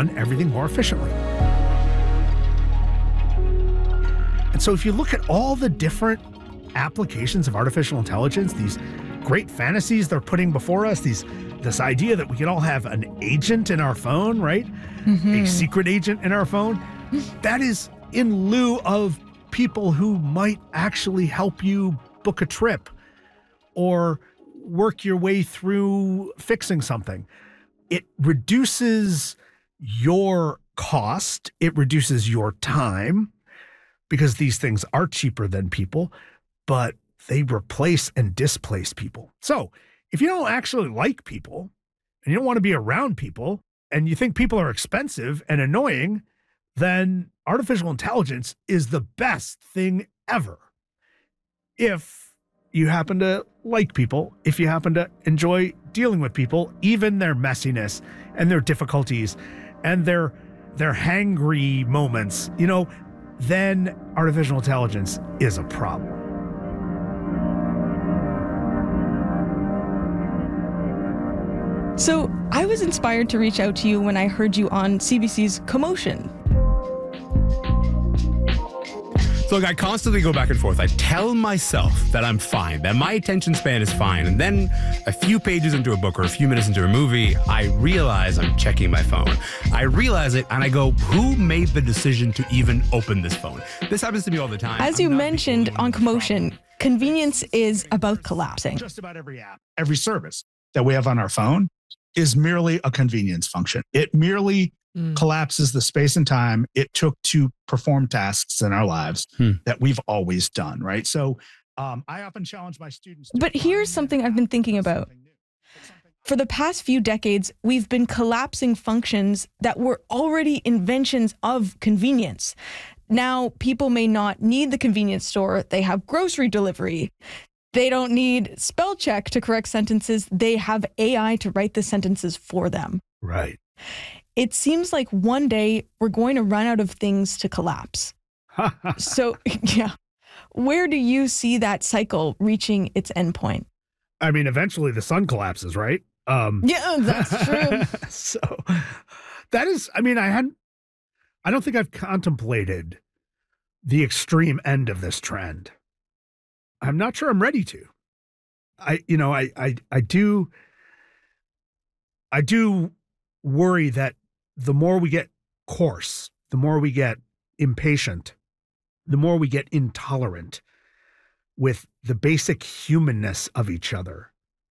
run everything more efficiently. And so if you look at all the different applications of artificial intelligence, these great fantasies they're putting before us, this idea that we can all have an agent in our phone, right? A secret agent in our phone, that is in lieu of people who might actually help you book a trip or work your way through fixing something. It reduces your cost. It reduces your time because these things are cheaper than people, but they replace and displace people. So if you don't actually like people and you don't want to be around people and you think people are expensive and annoying, then artificial intelligence is the best thing ever. If you happen to like people, if you happen to enjoy dealing with people, even their messiness and their difficulties and their hangry moments, then artificial intelligence is a problem. So I was inspired to reach out to you when I heard you on CBC's Commotion. So look, I constantly go back and forth. I tell myself that I'm fine, that my attention span is fine. And then a few pages into a book or a few minutes into a movie, I realize I'm checking my phone. I realize it and I go, who made the decision to even open this phone? This happens to me all the time. As you mentioned on Commotion, convenience is about collapsing. Just about every app, every service that we have on our phone is merely a convenience function. It merely collapses the space and time it took to perform tasks in our lives that we've always done, right? So I often challenge my students. But here's something I've been thinking about. For the past few decades, we've been collapsing functions that were already inventions of convenience. Now, people may not need the convenience store. They have grocery delivery. They don't need spell check to correct sentences. They have AI to write the sentences for them. Right. It seems like one day we're going to run out of things to collapse. So, yeah, where do you see that cycle reaching its endpoint? I mean, eventually the sun collapses, right? Yeah, that's true. So that is, I mean, I don't think I've contemplated the extreme end of this trend. I'm not sure I'm ready to. I do worry that the more we get coarse, the more we get impatient, the more we get intolerant with the basic humanness of each other,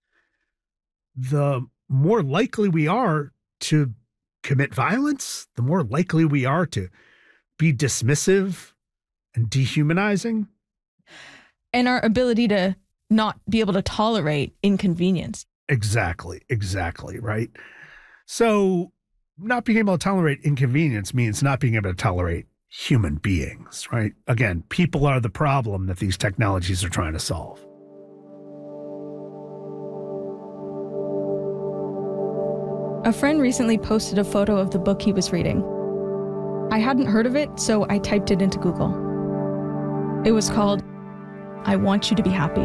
the more likely we are to commit violence, the more likely we are to be dismissive and dehumanizing. And our ability to not be able to tolerate inconvenience. Exactly, right? So not being able to tolerate inconvenience means not being able to tolerate human beings, right? Again, people are the problem that these technologies are trying to solve. A friend recently posted a photo of the book he was reading. I hadn't heard of it, so I typed it into Google. It was called I Want You to Be Happy.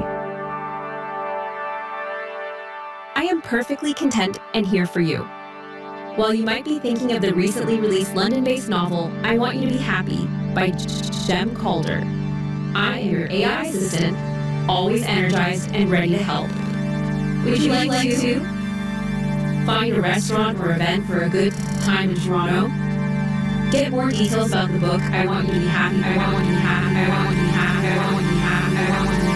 I am perfectly content and here for you. While you might be thinking of the recently released London-based novel, I Want You to Be Happy by Jem Calder, I am your AI assistant, always energized and ready to help. Would you like to find a restaurant or event for a good time in Toronto? Get more details about the book, I Want You to Be Happy, I Want You to Be Happy, I Want You to Be Happy, I Want You to Be Happy, I Want You to Be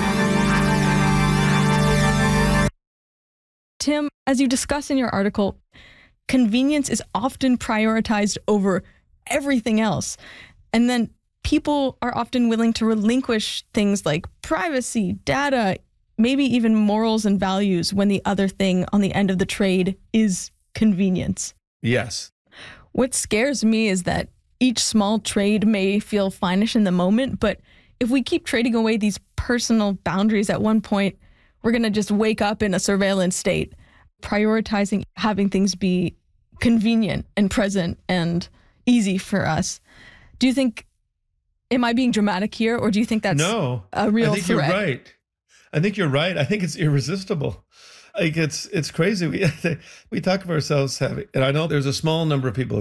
Happy. Tim, as you discuss in your article, convenience is often prioritized over everything else. And then people are often willing to relinquish things like privacy, data, maybe even morals and values when the other thing on the end of the trade is convenience. Yes. What scares me is that each small trade may feel finish in the moment, but if we keep trading away these personal boundaries, at one point, we're going to just wake up in a surveillance state, prioritizing having things be convenient and present and easy for us. Do you think, am I being dramatic here, or do you think that's a real threat? I think you're right. I think you're right. I think it's irresistible. Like it's crazy. We talk of ourselves having, and I know there's a small number of people